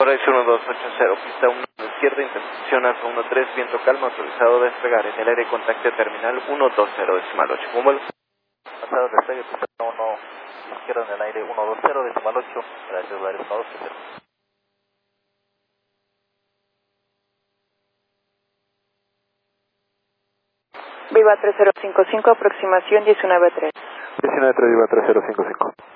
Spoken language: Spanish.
Corrección 1280, pista 1 a la izquierda, intersección alfa 13, viento calma, autorizado a despegar en el aire, contacto terminal 120.8. ¿Cómo vuelo? Pasado despegue, pista 1 izquierda en el aire 120.8, gracias, varios 120. Viva 3055, aproximación 19-3. 19-3, Viva 3055.